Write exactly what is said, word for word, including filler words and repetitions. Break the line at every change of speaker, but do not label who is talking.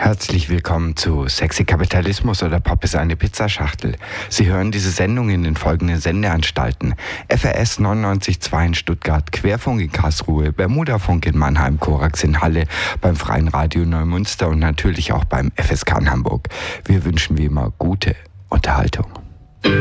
Herzlich willkommen zu Sexy Kapitalismus oder Pop ist eine Pizzaschachtel. Sie hören diese Sendung in den folgenden Sendeanstalten: F R S neunundneunzig Komma zwei in Stuttgart, Querfunk in Karlsruhe, Bermudafunk in Mannheim, Korax in Halle, beim Freien Radio Neumünster und natürlich auch beim F S K in Hamburg. Wir wünschen wie immer gute Unterhaltung.